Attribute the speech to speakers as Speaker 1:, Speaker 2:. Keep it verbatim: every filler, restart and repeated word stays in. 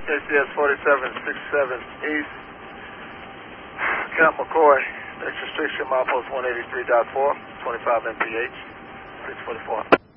Speaker 1: K C S forty-seven sixty-seven East, Camp McCoy, next restriction, milepost one eighty-three point four, twenty-five M P H, six forty-four.